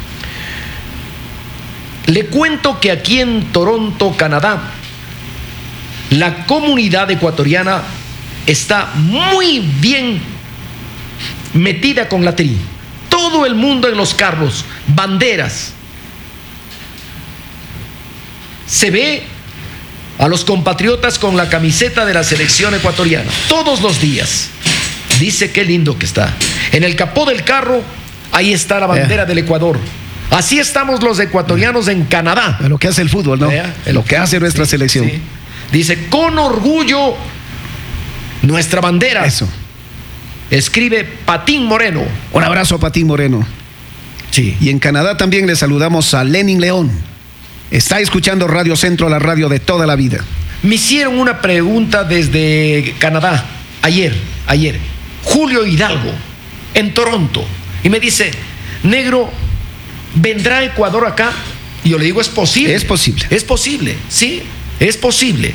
Le cuento que aquí en Toronto, Canadá, la comunidad ecuatoriana está muy bien metida con la tri. Todo el mundo en los carros, banderas. Se ve a los compatriotas con la camiseta de la selección ecuatoriana todos los días. Dice qué lindo que está. En el capó del carro, ahí está la bandera del Ecuador. Así estamos los ecuatorianos en Canadá. Lo que hace el fútbol, ¿no? Vea, Lo que hace nuestra sí, selección. sí. Dice, con orgullo, nuestra bandera. Eso. Escribe Patín Moreno. Un abrazo a Patín Moreno. Sí. Y en Canadá también le saludamos a Lenin León. Está escuchando Radio Centro, la radio de toda la vida. Me hicieron una pregunta desde Canadá, ayer. Julio Hidalgo, en Toronto. Y me dice, negro, ¿vendrá Ecuador acá? Y yo le digo, es posible. Es posible. Es posible, sí, es posible.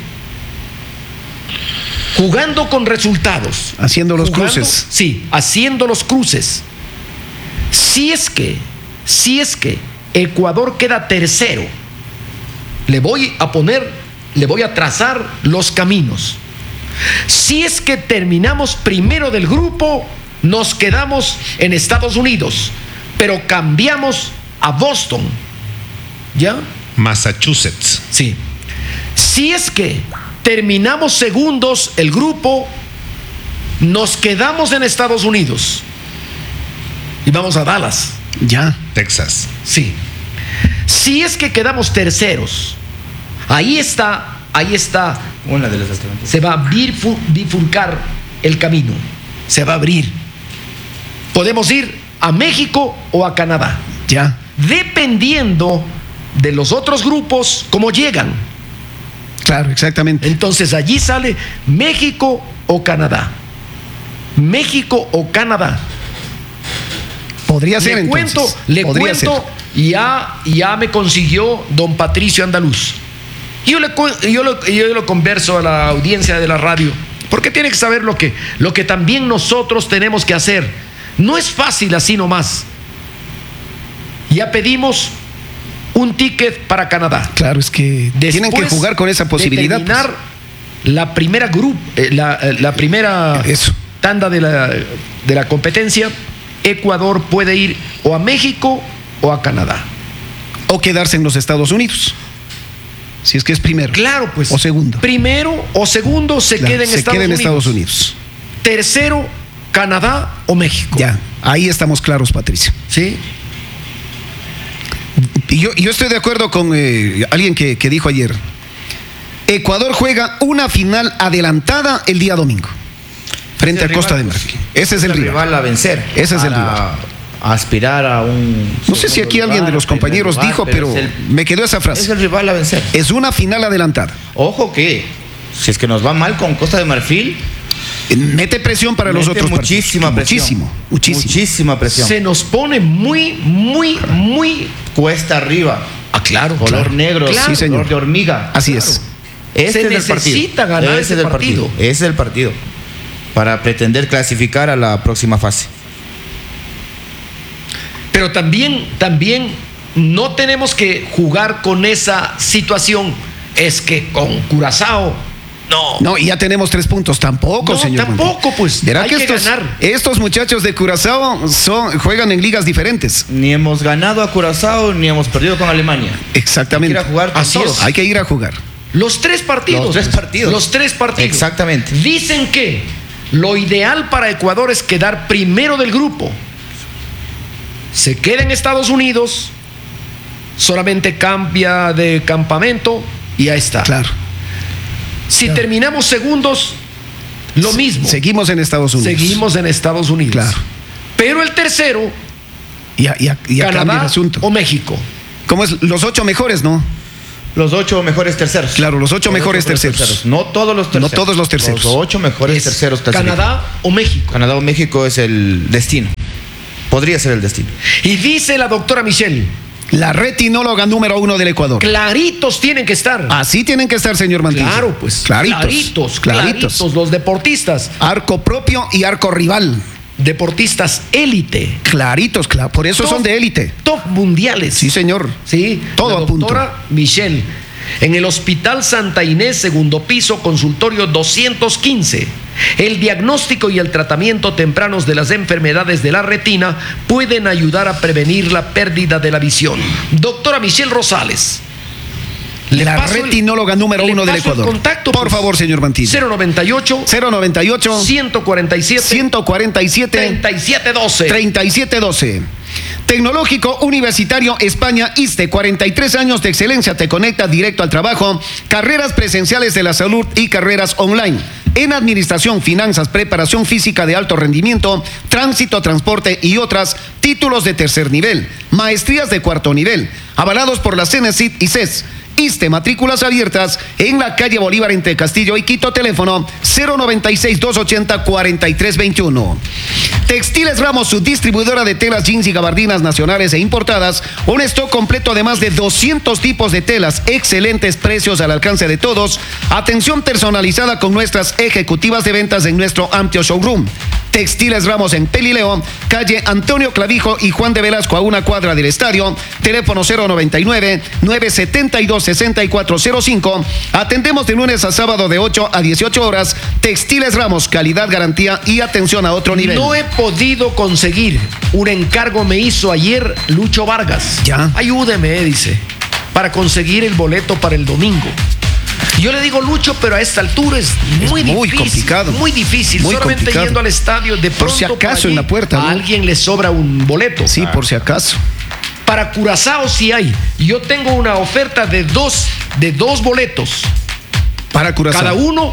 Jugando con resultados. Haciendo los cruces. Sí, haciendo los cruces. Si es que Ecuador queda tercero, le voy a trazar los caminos. Si es que terminamos primero del grupo, nos quedamos en Estados Unidos, pero cambiamos a Boston. ¿Ya? Massachusetts. Sí. Si es que terminamos segundos el grupo, nos quedamos en Estados Unidos y vamos a Dallas. Ya. Texas. Sí. Si es que quedamos terceros, ahí está, Una de las alternativas. se va a bifurcar el camino, se va a abrir. Podemos ir a México o a Canadá, Ya. dependiendo de los otros grupos, cómo llegan. Claro, exactamente. Entonces allí sale México o Canadá. México o Canadá. Podría ser entonces. Le Podría cuento, ya me consiguió don Patricio Andaluz. Y yo lo converso a la audiencia de la radio, porque tiene que saber lo que también nosotros tenemos que hacer. No es fácil así nomás. Ya pedimos un ticket para Canadá. Claro, es que tienen que jugar con esa posibilidad. De terminar la primera la primera Eso. tanda de la competencia, Ecuador puede ir o a México o a Canadá. O quedarse en los Estados Unidos. Si es que es primero. Claro, pues. O segundo. Primero o segundo se Claro, queda en se Estados queda en Unidos. Estados Unidos. Tercero, Canadá o México. Ya. Ahí estamos claros, Patricio. ¿Sí? Y yo estoy de acuerdo con alguien que dijo ayer. Ecuador juega una final adelantada el día domingo frente a Costa de Marfil. Ese es el rival a vencer. Ese es el Para rival. Aspirar a un. No sé si aquí alguien de los compañeros dijo, pero me quedó esa Es frase. el rival a vencer. Es una final adelantada. Ojo que, si es que nos va mal con Costa de Marfil, Mete presión para los mete otros muchísima partidos. presión. Muchísimo. Muchísima presión. Se nos pone muy Cuesta arriba. claro. Color claro. negro, Claro. Sí, señor. color de hormiga. Así es. Este Se es el partido. necesita ganar Ese ese es el partido. Ese es el partido. Para pretender clasificar a la próxima fase. Pero también no tenemos que jugar con esa situación. Es que con Curazao No, y ya tenemos 3 puntos. Tampoco, señor. Tampoco, pues. Verá hay que ganar. estos muchachos de Curazao juegan en ligas diferentes. Ni hemos ganado a Curazao, ni hemos perdido con Alemania. Exactamente. Hay que ir a jugar con Así todos. es. Hay que ir a jugar. Los 3 partidos. Los tres partidos. Exactamente. Dicen que lo ideal para Ecuador es quedar primero del grupo. Se queda en Estados Unidos, solamente cambia de campamento y ya está. Claro. Si terminamos segundos, lo mismo. Seguimos en Estados Unidos. Seguimos en Estados Unidos. Claro. Pero el tercero, Ya cambia el Canadá asunto. o México. ¿Cómo es? Los 8 mejores, ¿no? Los 8 mejores terceros. Claro, los 8 mejores terceros. No todos los terceros. No todos los terceros. Los 8 mejores Es terceros clasifican. Canadá o México. Canadá o México es el destino. Podría ser el destino. Y dice la doctora Michelle, La retinóloga número 1 del Ecuador. claritos tienen que estar. Así tienen que estar, señor Mantilla. Claro, pues. Claritos. Claritos. Los deportistas. Arco propio y arco rival. Deportistas élite. Claritos, claro. Por eso son de élite. Top mundiales. Sí, señor. Sí. Todo la a punto. doctora Michelle. En el Hospital Santa Inés, segundo piso, consultorio 215. El diagnóstico y el tratamiento tempranos de las enfermedades de la retina pueden ayudar a prevenir la pérdida de la visión. Doctora Michelle Rosales. La retinóloga número 1 del Ecuador. Contacto, por favor, señor Mantilla. 098 147 3712. 3712. Tecnológico Universitario España ISTE, 43 años de excelencia, te conecta directo al trabajo, carreras presenciales de la salud y carreras online. En administración, finanzas, preparación física de alto rendimiento, tránsito, transporte y otras, títulos de tercer nivel, maestrías de cuarto nivel, avalados por la CENESID y CES. ISTE, matrículas abiertas en la calle Bolívar entre Castillo y Quito, teléfono 096-280-4321. Textiles Ramos, su distribuidora de telas, jeans y gabardinas nacionales e importadas, un stock completo de más de 200 tipos de telas, excelentes precios al alcance de todos, atención personalizada con nuestras ejecutivas de ventas en nuestro amplio showroom. Textiles Ramos en Pelileo, calle Antonio Clavijo y Juan de Velasco, a una cuadra del estadio, teléfono 099-972-6405. Atendemos de lunes a sábado de 8 a 18 horas. Textiles Ramos, calidad, garantía y atención a otro nivel. No he podido conseguir un encargo, me hizo ayer Lucho Vargas. Ya. Ayúdeme, dice, para conseguir el boleto para el domingo. Yo le digo, Lucho, pero a esta altura es muy difícil, complicado. Muy difícil. Muy solamente complicado. Yendo al estadio, de pronto Por si acaso allí, en la puerta, ¿no? a alguien le sobra un boleto. Sí, por si acaso. Para Curazao sí hay. Yo tengo una oferta de dos boletos. Para Curazao. Cada uno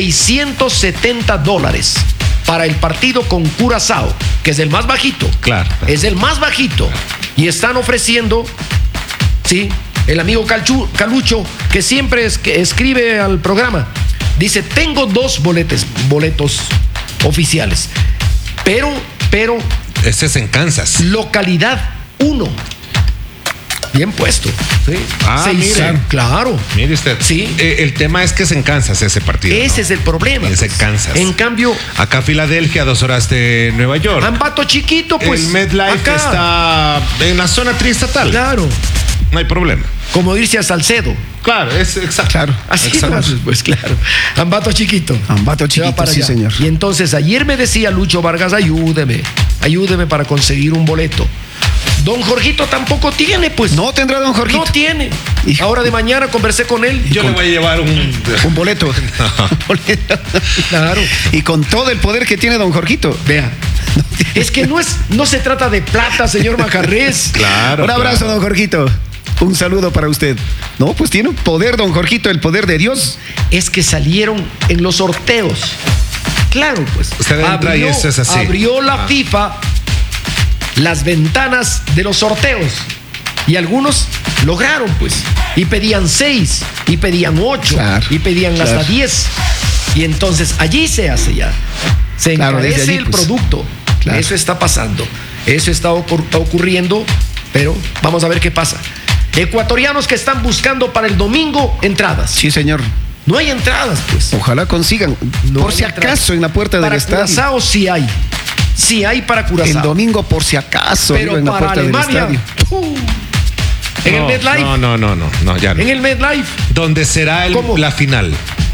$670 para el partido con Curazao, que es el más bajito. Claro. Es el más bajito. Y están ofreciendo, sí, el amigo Calucho, que siempre escribe al programa, dice, tengo 2 boletos oficiales, pero Ese es en Kansas. localidad 1. Bien puesto. Sí. Mire. Claro. Mire usted. Sí. El tema es que es en Kansas ese partido. Ese es el problema. Es en Kansas. En cambio, Acá Filadelfia, 2 horas de Nueva York. Ambato chiquito, pues. el MetLife acá. está en la zona triestatal. Claro. No hay problema. Como irse a Salcedo. Claro, es exacto. Claro. Así Exacto. es, pues claro. Ambato chiquito. Ambato Se va chiquito, para sí, allá. señor. Y entonces ayer me decía Lucho Vargas, ayúdeme para conseguir un boleto. Don Jorgito tampoco tiene, pues. No tendrá don Jorgito. No tiene. Hijo. Ahora de mañana conversé con él. Yo le voy a llevar un boleto. Un boleto. Claro. Y con todo el poder que tiene don Jorgito. Vea. Es que no se trata de plata, señor Majarrés. Claro. Un abrazo, claro. don Jorgito. Un saludo para usted. No, pues tiene un poder, don Jorgito, el poder de Dios. Es que salieron en los sorteos. Claro, pues. Usted entra y eso es así. Abrió la FIFA las ventanas de los sorteos. Y algunos lograron, pues. Y pedían 6, y pedían 8, Claro, y pedían claro. hasta 10. Y entonces allí se hace ya. Se Claro, encarece desde allí, el pues. producto. Claro. Eso está pasando. Eso está ocurriendo, pero vamos a ver qué pasa. Ecuatorianos que están buscando para el domingo entradas. Sí, señor. No hay entradas, pues. Ojalá consigan. No por hay si entradas. acaso en la puerta del Para estadio. Curazao sí hay. Sí hay para Curazao. El domingo, por si acaso, pero digo, en la para puerta Alemania. del estadio. En el MetLife. No, ya no. En el MetLife. ¿Dónde será ¿Cómo? la final?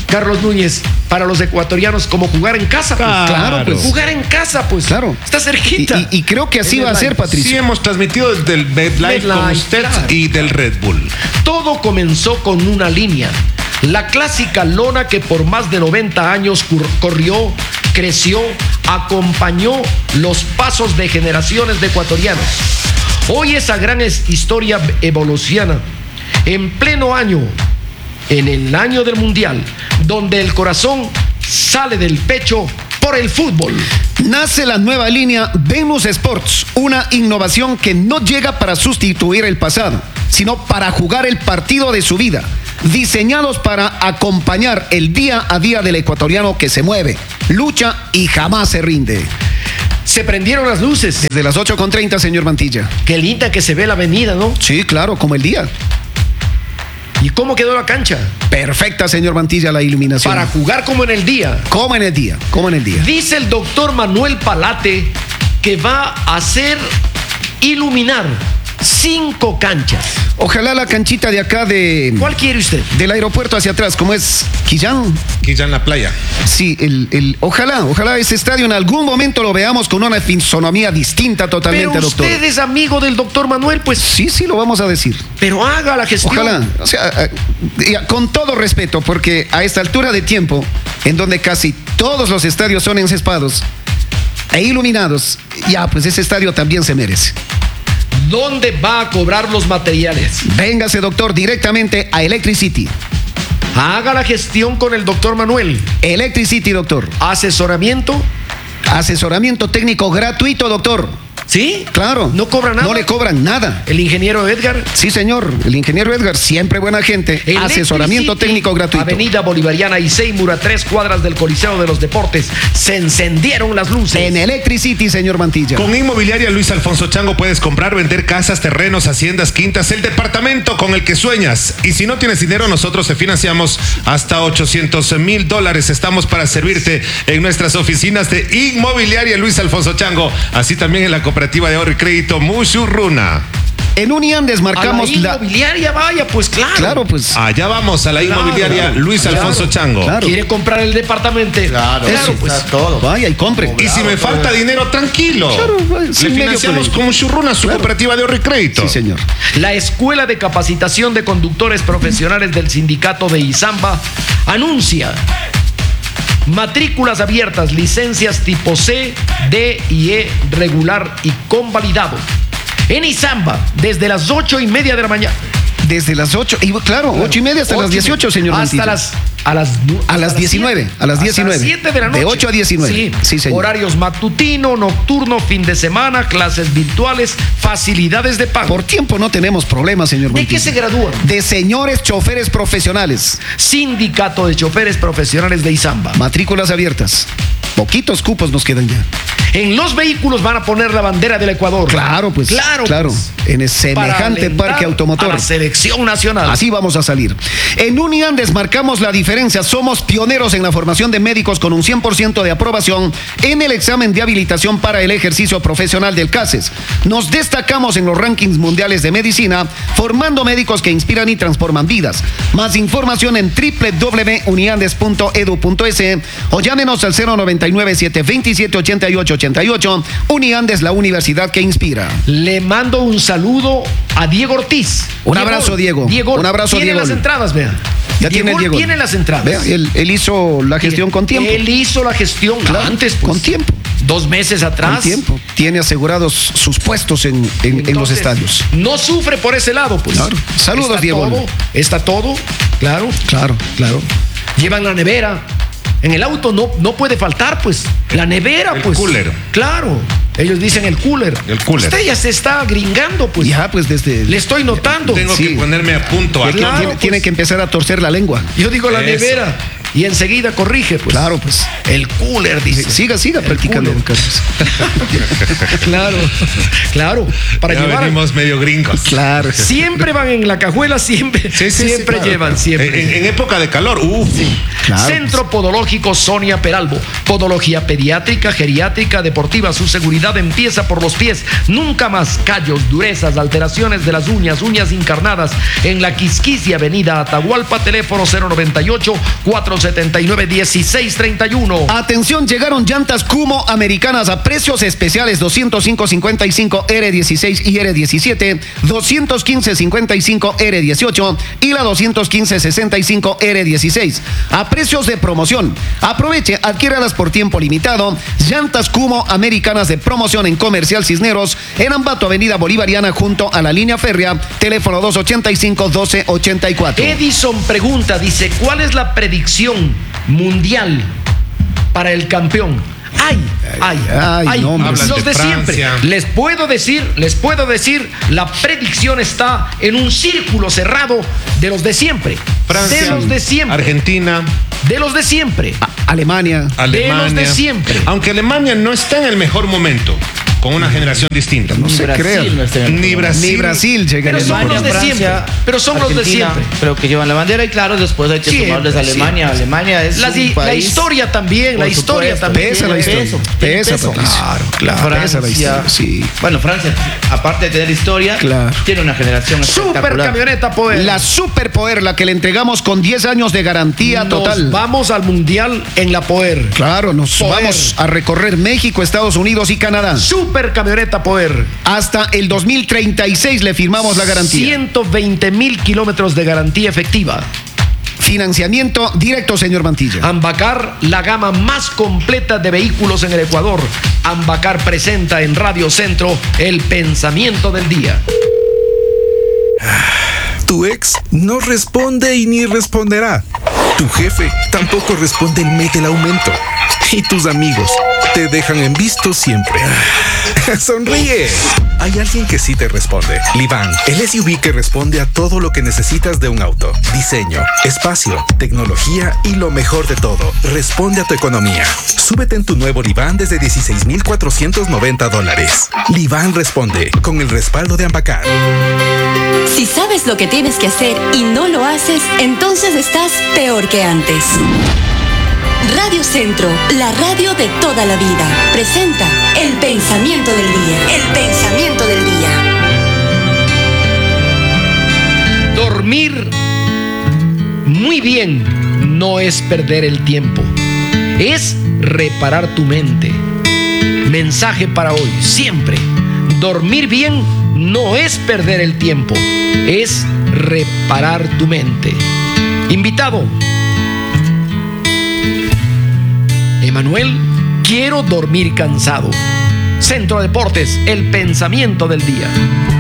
Carlos Núñez, para los ecuatorianos como jugar en casa. Pues. Claro, pues. Jugar en casa, pues. Claro. Está cerquita. Y creo que así va a ser, Patricio. Sí, hemos transmitido desde el MetLife con usted, claro, y del Red Bull. Todo comenzó con una línea. La clásica lona que por más de 90 años corrió, creció, acompañó los pasos de generaciones de ecuatorianos. Hoy esa gran historia evoluciona en pleno año, en el año del Mundial, donde el corazón sale del pecho por el fútbol. Nace la nueva línea Venus Sports, una innovación que no llega para sustituir el pasado, sino para jugar el partido de su vida, diseñados para acompañar el día a día del ecuatoriano que se mueve, lucha y jamás se rinde. Se prendieron las luces. Desde las 8:30, señor Mantilla. Qué linda que se ve la avenida, ¿no? Sí, claro, como el día. ¿Y cómo quedó la cancha? Perfecta, señor Mantilla, la iluminación. Para jugar como en el día. Como en el día, como en el día. Dice el doctor Manuel Palate que va a iluminar 5 canchas. Ojalá la canchita de acá de... ¿Cuál quiere usted? Del aeropuerto hacia atrás, como es Quillán. Quillán la playa. Sí, ojalá ese estadio en algún momento lo veamos con una fisonomía distinta totalmente, pero doctor. Usted es amigo del doctor Manuel, pues. Sí, lo vamos a decir. Pero haga la gestión. Ojalá, o sea, con todo respeto, porque a esta altura de tiempo, en donde casi todos los estadios son encespados e iluminados, ya, pues ese estadio también se merece. ¿Dónde va a cobrar los materiales? Véngase, doctor, directamente a Electricity. Haga la gestión con el doctor Manuel. Electricity, doctor. ¿Asesoramiento? Asesoramiento técnico gratuito, doctor. ¿Sí? Claro. ¿No cobra nada? No le cobran nada. ¿El ingeniero Edgar? Sí, señor. El ingeniero Edgar, siempre buena gente. Asesoramiento técnico gratuito. Avenida Bolivariana y Seymour, a 3 cuadras del Coliseo de los Deportes. Se encendieron las luces. En Electricity, señor Mantilla. Con Inmobiliaria Luis Alfonso Chango puedes comprar, vender casas, terrenos, haciendas, quintas, el departamento con el que sueñas. Y si no tienes dinero, nosotros te financiamos hasta $800,000. Estamos para servirte en nuestras oficinas de Inmobiliaria Luis Alfonso Chango. Así también en la cooperativa de ahorro y crédito Mushurruna. En Uniandes marcamos la inmobiliaria, vaya, pues claro. Claro, pues. Allá vamos a la inmobiliaria Luis Alfonso Chango. Claro. ¿Quiere comprar el departamento? Claro, pues. todo. Vaya y compre. Y si me falta dinero, tranquilo. Claro, le financiamos con Mushuruna, su cooperativa de ahorro y crédito. Sí, señor. La Escuela de Capacitación de Conductores Profesionales del Sindicato de Izamba anuncia matrículas abiertas, licencias tipo C, D y E regular y convalidado. En Izamba, desde las 8:30 de la mañana. Desde las 8, y claro, 8:30 hasta las 18, señor Hasta Mantilla. a las 19. A las 19. Hasta las 7 de la noche. De 8 a 19. Sí, señor. Horarios matutino, nocturno, fin de semana, clases virtuales, facilidades de pago. Por tiempo no tenemos problemas, señor ¿De Mantilla. qué se gradúan? De señores choferes profesionales. Sindicato de Choferes Profesionales de Izamba. Matrículas abiertas. Poquitos cupos nos quedan ya. En los vehículos van a poner la bandera del Ecuador. Claro, pues. Claro. Pues, en el semejante parque automotor. A la selección nacional. Así vamos a salir. En Uniandes marcamos la diferencia. Somos pioneros en la formación de médicos con un 100% de aprobación en el examen de habilitación para el ejercicio profesional del CACES. Nos destacamos en los rankings mundiales de medicina, formando médicos que inspiran y transforman vidas. Más información en www.uniandes.edu.es o llámenos al 099-727-8888. Uniandes, la universidad que inspira. Le mando un saludo a Diego Ortiz. Un abrazo, Diego. Un abrazo, tiene Diego. Las entradas, vea. Ya tiene el Diego. Tiene las entradas. Vea, él hizo la gestión con tiempo. Él hizo la gestión antes, pues. Con tiempo. 2 meses atrás. Con tiempo. Tiene asegurados sus puestos en los estadios. No sufre por ese lado, pues. Claro. Saludos, está Diego. Está todo, claro. Claro. Llevan la nevera. En el auto no puede faltar, pues. La nevera, el pues. cooler. Claro. Ellos dicen el cooler. El cooler. Usted ya se está gringando, pues. Ya, pues desde... Le estoy notando. Tengo que ponerme a punto. Ya aquí. Claro, tiene que empezar a torcer la lengua. Yo digo la Eso. nevera y enseguida corrige, pues. Claro, pues. El cooler, dice. Siga practicando, don Carlos. Claro. Para Ya llevar. venimos medio gringos. Claro. Siempre van en la cajuela, siempre claro. llevan, siempre. En época de calor, Claro. Centro Podológico Sonia Peralbo. Podología pediátrica, geriátrica, deportiva. Su seguridad empieza por los pies. Nunca más callos, durezas, alteraciones de las uñas encarnadas. En la Quisquisia, Avenida Atahualpa, teléfono 098-400 479-1631. Atención, llegaron llantas Kumo americanas a precios especiales 205.55 R16 y R17, 215.55 R18 y la 215.65 R16 a precios de promoción. Aproveche, adquiéralas por tiempo limitado. Llantas Kumo americanas de promoción en Comercial Cisneros, en Ambato, Avenida Bolivariana, junto a la línea férrea, teléfono 285-1284. Edison pregunta, dice, ¿cuál es la predicción mundial para el campeón? Ay, no, los de siempre. Les puedo decir, la predicción está en un círculo cerrado de los de siempre. Francia, de los de siempre. Argentina. De los de siempre. Alemania. De los de siempre. Aunque Alemania no está en el mejor momento, con una generación distinta. No se crea. Ni Brasil llega. Pero son los de siempre. Pero son los de siempre. Pero que llevan la bandera y claro, después hay que sumarles a Alemania. Siempre. Alemania es la historia también. La historia también. Pesa la historia. Pesa, claro. Francia, Pesa la historia. Sí. Bueno, Francia, aparte de tener historia, claro, tiene una generación espectacular. Super camioneta Power. La Super Power, la que le entregamos con 10 años de garantía total. Vamos al mundial en la Power. Claro, nos vamos a recorrer México, Estados Unidos y Canadá. Super camioneta Power. Hasta el 2036 le firmamos la garantía. 120,000 kilómetros de garantía efectiva. Financiamiento directo, señor Mantilla. Ambacar, la gama más completa de vehículos en el Ecuador. Ambacar presenta en Radio Centro el pensamiento del día. Tu ex no responde y ni responderá. Tu jefe tampoco responde el mes del aumento. Y tus amigos te dejan en visto siempre. ¡Sonríe! Hay alguien que sí te responde. Livan, el SUV que responde a todo lo que necesitas de un auto. Diseño, espacio, tecnología y lo mejor de todo. Responde a tu economía. Súbete en tu nuevo Livan desde $16,490. Livan responde con el respaldo de Ambacar. Si sabes lo que tienes que hacer y no lo haces, entonces estás peor que antes. Radio Centro, la radio de toda la vida, presenta El Pensamiento del Día. El Pensamiento del Día. Dormir muy bien no es perder el tiempo, es reparar tu mente. Mensaje para hoy, siempre. Dormir bien no es perder el tiempo, es reparar tu mente. Invitado: Emanuel, quiero dormir cansado. Centro Deportes, el pensamiento del día.